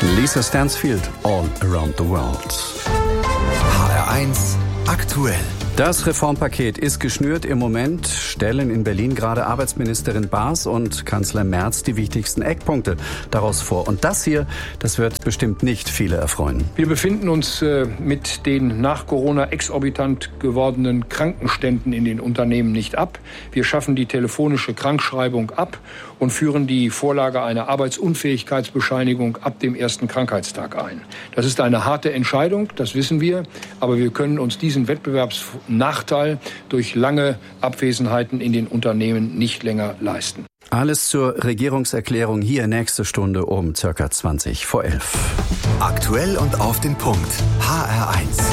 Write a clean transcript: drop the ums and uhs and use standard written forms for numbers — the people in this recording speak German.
Lisa Stansfield, All Around the World. HR1 aktuell. Das Reformpaket ist geschnürt. Im Moment stellen in Berlin gerade Arbeitsministerin Baas und Kanzler Merz die wichtigsten Eckpunkte daraus vor. Und das hier, das wird bestimmt nicht viele erfreuen. Wir befinden uns mit den nach Corona exorbitant gewordenen Krankenständen in den Unternehmen nicht ab. Wir schaffen die telefonische Krankschreibung ab und führen die Vorlage einer Arbeitsunfähigkeitsbescheinigung ab dem ersten Krankheitstag ein. Das ist eine harte Entscheidung, das wissen wir, aber wir können uns diesen Wettbewerbsnachteil durch lange Abwesenheiten in den Unternehmen nicht länger leisten. Alles zur Regierungserklärung hier nächste Stunde um ca. 20 vor 11. Aktuell und auf den Punkt. HR1.